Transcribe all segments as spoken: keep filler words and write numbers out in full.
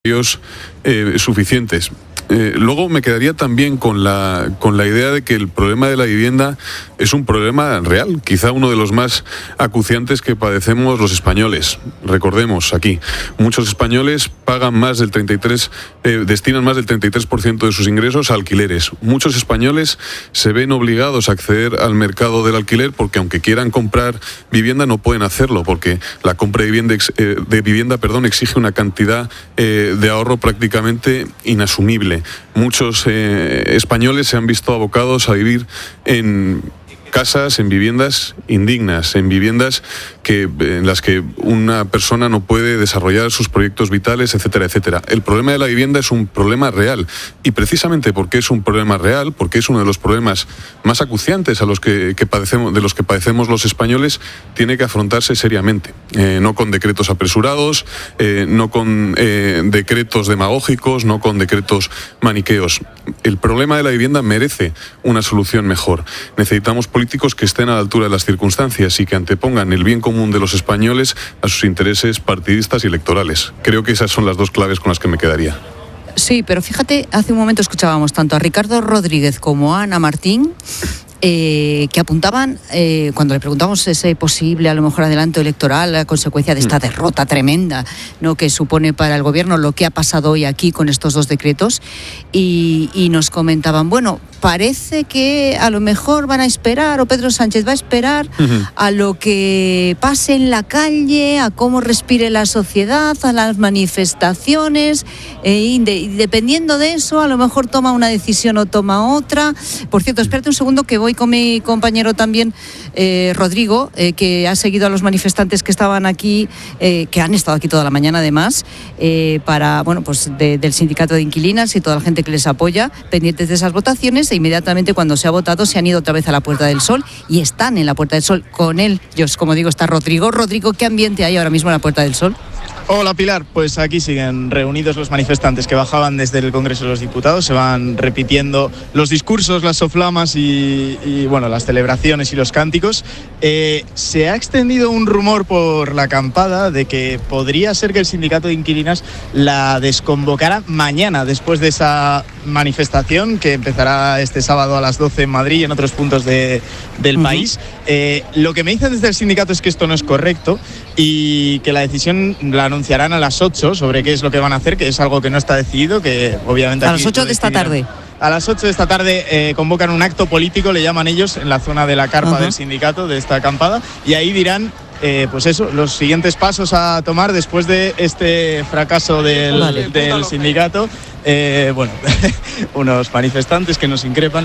Eh, suficientes. Eh, luego me quedaría también con la, con la idea de que el problema de la vivienda es un problema real, quizá uno de los más acuciantes que padecemos los españoles. Recordemos aquí, muchos españoles pagan más del treinta y tres, eh, destinan más del treinta y tres por ciento de sus ingresos a alquileres. Muchos españoles se ven obligados a acceder al mercado del alquiler porque aunque quieran comprar vivienda no pueden hacerlo porque la compra de vivienda, eh, de vivienda perdón, exige una cantidad eh, de ahorro prácticamente inasumible. Muchos eh, españoles se han visto abocados a vivir en casas, en viviendas indignas, en viviendas que, en las que una persona no puede desarrollar sus proyectos vitales, etcétera, etcétera. El problema de la vivienda es un problema real y precisamente porque es un problema real, porque es uno de los problemas más acuciantes a los que, que padecemos, de los que padecemos los españoles, tiene que afrontarse seriamente, eh, no con decretos apresurados, eh, no con eh, decretos demagógicos, no con decretos maniqueos. El problema de la vivienda merece una solución mejor. Necesitamos políticos que estén a la altura de las circunstancias y que antepongan el bien común de los españoles a sus intereses partidistas y electorales. Creo que esas son las dos claves con las que me quedaría. Sí, pero fíjate, hace un momento escuchábamos tanto a Ricardo Rodríguez como a Ana Martín eh, que apuntaban, eh, cuando le preguntamos ese posible, a lo mejor, adelanto electoral a consecuencia de esta derrota tremenda, ¿no?, que supone para el gobierno lo que ha pasado hoy aquí con estos dos decretos, y, y nos comentaban, bueno, parece que a lo mejor van a esperar, o Pedro Sánchez va a esperar uh-huh. a lo que pase en la calle, a cómo respire la sociedad, a las manifestaciones, eh, y, de, y dependiendo de eso, a lo mejor toma una decisión o toma otra. Por cierto, espérate un segundo que voy con mi compañero también, eh, Rodrigo, eh, que ha seguido a los manifestantes que estaban aquí, eh, que han estado aquí toda la mañana además, eh, para, bueno, pues de, del sindicato de inquilinas y toda la gente que les apoya, pendientes de esas votaciones. E inmediatamente cuando se ha votado se han ido otra vez a la Puerta del Sol y están en la Puerta del Sol con él. Yo, como digo, está Rodrigo. Rodrigo, ¿qué ambiente hay ahora mismo en la Puerta del Sol? Hola Pilar, pues aquí siguen reunidos los manifestantes que bajaban desde el Congreso de los Diputados, se van repitiendo los discursos, las soflamas y, y bueno, las celebraciones y los cánticos. Eh, se ha extendido un rumor por la acampada de que podría ser que el sindicato de inquilinas la desconvocara mañana, después de esa manifestación que empezará este sábado a las doce en Madrid y en otros puntos de, del uh-huh. país. Eh, lo que me dicen desde el sindicato es que esto no es correcto y que la decisión la anunciarán a las ocho sobre qué es lo que van a hacer, que es algo que no está decidido, que obviamente... A las ocho de esta tarde. A las ocho de esta tarde eh, convocan un acto político, le llaman ellos, en la zona de la carpa uh-huh. del sindicato, de esta acampada, y ahí dirán... Eh, pues eso, los siguientes pasos a tomar después de este fracaso del, vale. del sindicato. Eh, bueno, unos manifestantes que nos increpan.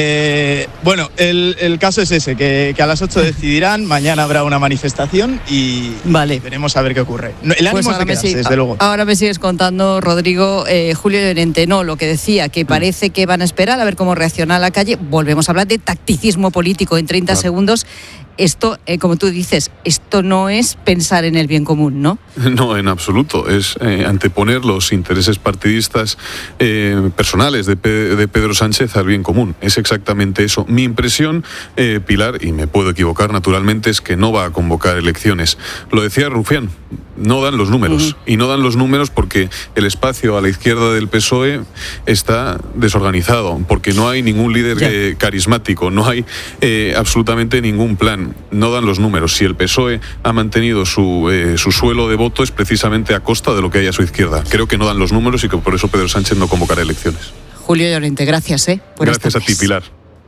Eh, bueno, el, el caso es ese, que, que a las ocho decidirán, mañana habrá una manifestación y, vale. y veremos a ver qué ocurre. El ánimo pues es de quedarse, sí, desde luego. Ahora me sigues contando, Rodrigo. eh, Julio Llorente, no, lo que decía, que parece que van a esperar a ver cómo reacciona la calle. Volvemos a hablar de tacticismo político en treinta claro. segundos. Esto, eh, como tú dices, esto no es pensar en el bien común, ¿no? No, en absoluto. Es eh, anteponer los intereses partidistas eh, personales de, Pe- de Pedro Sánchez al bien común. Es exactamente eso. Mi impresión, eh, Pilar, y me puedo equivocar naturalmente, es que no va a convocar elecciones. Lo decía Rufián, no dan los números. Uh-huh. Y no dan los números porque el espacio a la izquierda del P S O E está desorganizado, porque no hay ningún líder eh, carismático, no hay eh, absolutamente ningún plan. No dan los números. Si el P S O E ha mantenido su, eh, su suelo de voto es precisamente a costa de lo que hay a su izquierda. Creo que no dan los números y que por eso Pedro Sánchez no convocará elecciones. Julio Llorente, gracias, ¿eh? Por gracias a ti, Pilar.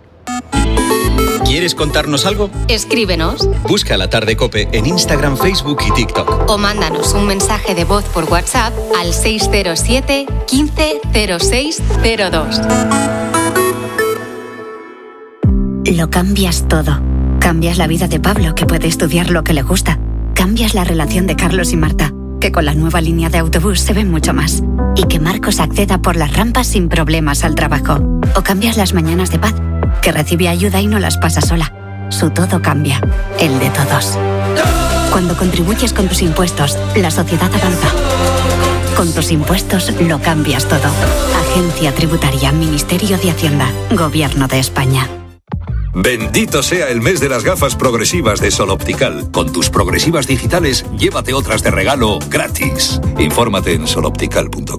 ¿Quieres contarnos algo? Escríbenos. Busca La Tarde COPE en Instagram, Facebook y TikTok. O mándanos un mensaje de voz por WhatsApp al seis cero siete, quince, cero seis cero dos. Lo cambias todo. Cambias la vida de Pablo, que puede estudiar lo que le gusta. Cambias la relación de Carlos y Marta, que con la nueva línea de autobús se ven mucho más. Y que Marcos acceda por las rampas sin problemas al trabajo. O cambias las mañanas de Paz, que recibe ayuda y no las pasa sola. Su todo cambia, el de todos. Cuando contribuyes con tus impuestos, la sociedad avanza. Con tus impuestos lo cambias todo. Agencia Tributaria, Ministerio de Hacienda, Gobierno de España. Bendito sea el mes de las gafas progresivas de Sol Optical. Con tus progresivas digitales, llévate otras de regalo gratis. Infórmate en sol optical punto com.